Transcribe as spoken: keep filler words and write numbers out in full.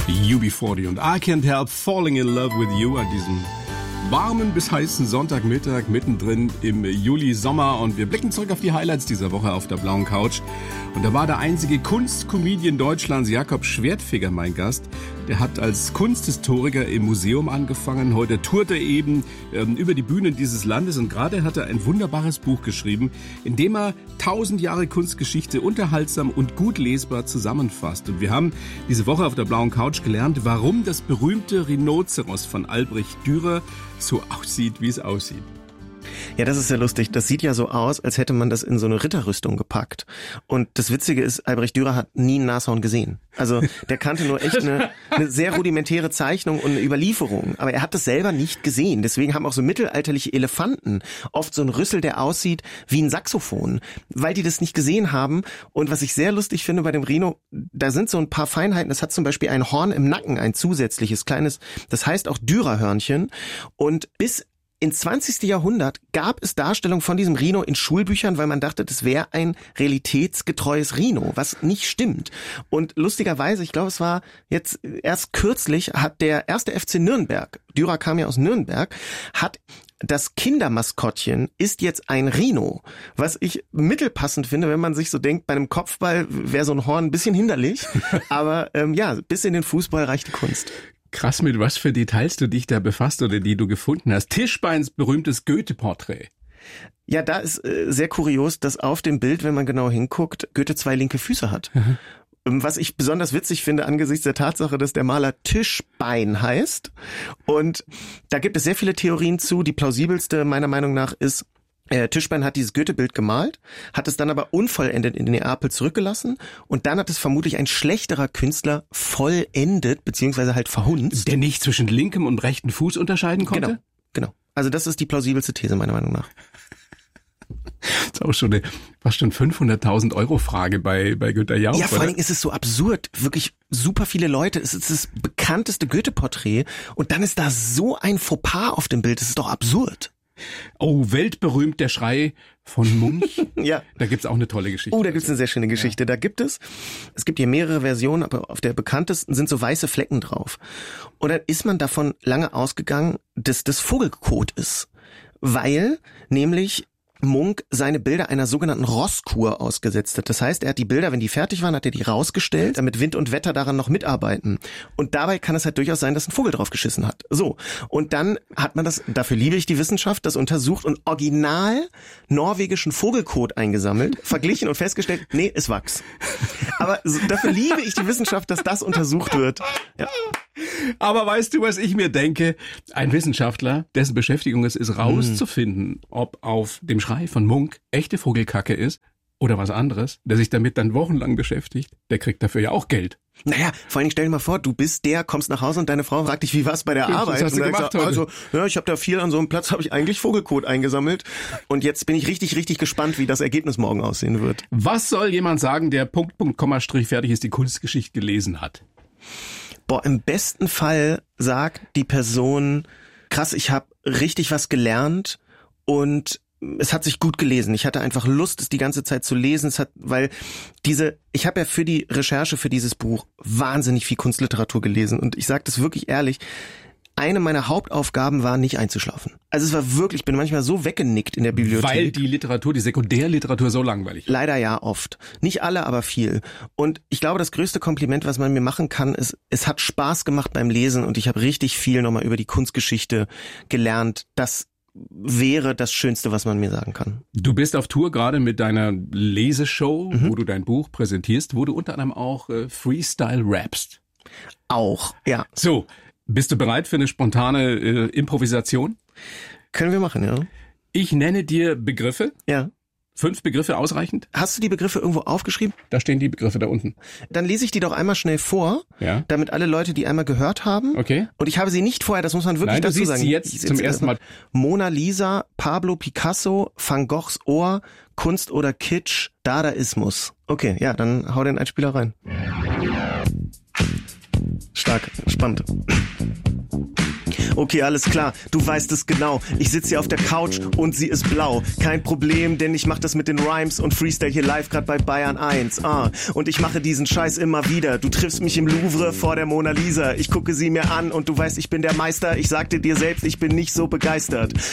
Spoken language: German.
U B vierzig und I Can't Help Falling in Love with You an diesem warmen bis heißen Sonntagmittag mittendrin im Juli-Sommer. Und wir blicken zurück auf die Highlights dieser Woche auf der blauen Couch. Und da war der einzige Kunstcomedian Deutschlands, Jakob Schwertfeger, mein Gast. Der hat als Kunsthistoriker im Museum angefangen. Heute tourt er eben ähm, über die Bühnen dieses Landes. Und gerade hat er ein wunderbares Buch geschrieben, in dem er tausend Jahre Kunstgeschichte unterhaltsam und gut lesbar zusammenfasst. Und wir haben diese Woche auf der blauen Couch gelernt, warum das berühmte Rhinoceros von Albrecht Dürer so aussieht, wie es aussieht. Ja, das ist sehr lustig. Das sieht ja so aus, als hätte man das in so eine Ritterrüstung gepackt. Und das Witzige ist, Albrecht Dürer hat nie ein Nashorn gesehen. Also der kannte nur echt eine, eine sehr rudimentäre Zeichnung und eine Überlieferung. Aber er hat das selber nicht gesehen. Deswegen haben auch so mittelalterliche Elefanten oft so einen Rüssel, der aussieht wie ein Saxophon, weil die das nicht gesehen haben. Und was ich sehr lustig finde bei dem Rhino, da sind so ein paar Feinheiten. Das hat zum Beispiel ein Horn im Nacken, ein zusätzliches kleines, das heißt auch Dürerhörnchen. Und bis ins zwanzigsten Jahrhundert gab es Darstellungen von diesem Rhino in Schulbüchern, weil man dachte, das wäre ein realitätsgetreues Rhino, was nicht stimmt. Und lustigerweise, ich glaube, es war jetzt erst kürzlich, hat der erste F C Nürnberg, Dürer kam ja aus Nürnberg, hat das Kindermaskottchen ist jetzt ein Rhino, was ich mittelpassend finde, wenn man sich so denkt, bei einem Kopfball wäre so ein Horn ein bisschen hinderlich, aber ähm, ja, bis in den Fußball reicht die Kunst. Krass, mit was für Details du dich da befasst oder die du gefunden hast. Tischbeins berühmtes Goethe-Porträt. Ja, da ist äh, sehr kurios, dass auf dem Bild, wenn man genau hinguckt, Goethe zwei linke Füße hat. Mhm. Was ich besonders witzig finde angesichts der Tatsache, dass der Maler Tischbein heißt. Und da gibt es sehr viele Theorien zu. Die plausibelste meiner Meinung nach ist, Äh, Tischbein hat dieses Goethe-Bild gemalt, hat es dann aber unvollendet in Neapel zurückgelassen und dann hat es vermutlich ein schlechterer Künstler vollendet, beziehungsweise halt verhunzt. Der nicht zwischen linkem und rechtem Fuß unterscheiden konnte? Genau, genau. Also das ist die plausibelste These meiner Meinung nach. Das ist auch schon eine fast schon fünfhunderttausend Euro Frage bei, bei Günter Jauch. Ja, vor allen Dingen ist es so absurd. Wirklich super viele Leute. Es ist das bekannteste Goethe-Porträt und dann ist da so ein Fauxpas auf dem Bild. Das ist doch absurd. Oh, weltberühmt der Schrei von Munch. Ja. Da gibt's auch eine tolle Geschichte. Oh, da gibt's eine sehr schöne Geschichte. Ja. Da gibt es, es gibt hier mehrere Versionen, aber auf der bekanntesten sind so weiße Flecken drauf. Und dann ist man davon lange ausgegangen, dass das Vogelkot ist. Weil nämlich Munch seine Bilder einer sogenannten Rosskur ausgesetzt hat. Das heißt, er hat die Bilder, wenn die fertig waren, hat er die rausgestellt, damit Wind und Wetter daran noch mitarbeiten. Und dabei kann es halt durchaus sein, dass ein Vogel drauf geschissen hat. So. Und dann hat man das, dafür liebe ich die Wissenschaft, das untersucht und original norwegischen Vogelkot eingesammelt, verglichen und festgestellt, nee, ist Wachs. Aber so, dafür liebe ich die Wissenschaft, dass das untersucht wird. Ja. Aber weißt du, was ich mir denke? Ein Wissenschaftler, dessen Beschäftigung es ist, rauszufinden, ob auf dem Schrei von Munch echte Vogelkacke ist oder was anderes, der sich damit dann wochenlang beschäftigt, der kriegt dafür ja auch Geld. Naja, vor allem stell dir mal vor, du bist der, kommst nach Hause und deine Frau fragt dich, wie war's bei der ja, Arbeit? Was hast du und gemacht sagst, heute? Also, ja, ich habe da viel an so einem Platz, habe ich eigentlich Vogelkot eingesammelt und jetzt bin ich richtig, richtig gespannt, wie das Ergebnis morgen aussehen wird. Was soll jemand sagen, der Punkt, Punkt, Komma, Strich fertig ist, die Kunstgeschichte gelesen hat? Boah, im besten Fall sagt die Person, krass, ich habe richtig was gelernt und es hat sich gut gelesen. Ich hatte einfach Lust, es die ganze Zeit zu lesen. Es hat, weil diese, ich habe ja für die Recherche für dieses Buch wahnsinnig viel Kunstliteratur gelesen und ich sage das wirklich ehrlich, eine meiner Hauptaufgaben war, nicht einzuschlafen. Also es war wirklich, ich bin manchmal so weggenickt in der Bibliothek. Weil die Literatur, die Sekundärliteratur so langweilig ist. Leider ja, oft. Nicht alle, aber viel. Und ich glaube, das größte Kompliment, was man mir machen kann, ist, es hat Spaß gemacht beim Lesen und ich habe richtig viel nochmal über die Kunstgeschichte gelernt. Das wäre das Schönste, was man mir sagen kann. Du bist auf Tour gerade mit deiner Leseshow, Mhm. wo du dein Buch präsentierst, wo du unter anderem auch äh, Freestyle rappst. Auch, ja. So, bist du bereit für eine spontane äh, Improvisation? Können wir machen, ja. Ich nenne dir Begriffe. Ja. Fünf Begriffe ausreichend? Hast du die Begriffe irgendwo aufgeschrieben? Da stehen die Begriffe da unten. Dann lese ich die doch einmal schnell vor, Ja. damit alle Leute die einmal gehört haben. Okay. Und ich habe sie nicht vorher, das muss man wirklich Nein, du dazu siehst sagen. sie jetzt Ich zum sitze ersten Mal. Mona Lisa, Pablo Picasso, Van Goghs Ohr, Kunst oder Kitsch, Dadaismus. Okay, ja, dann hau den Einspieler rein. Stark, spannend. Okay, alles klar, du weißt es genau. Ich sitze hier auf der Couch und sie ist blau. Kein Problem, denn ich mach das mit den Rhymes und Freestyle hier live grad bei Bayern eins. Ah, und ich mache diesen Scheiß immer wieder. Du triffst mich im Louvre vor der Mona Lisa. Ich gucke sie mir an und du weißt, ich bin der Meister. Ich sagte dir selbst, ich bin nicht so begeistert.